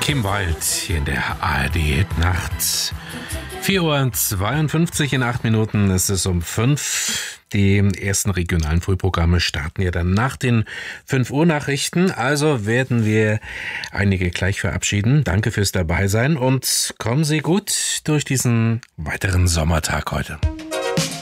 Kim Wilde hier in der ARD-Nacht. 4:52 Uhr in 8 Minuten, es ist um 5. Die ersten regionalen Frühprogramme starten ja dann nach den 5 Uhr Nachrichten. Also werden wir einige gleich verabschieden. Danke fürs Dabeisein und kommen Sie gut durch diesen weiteren Sommertag heute.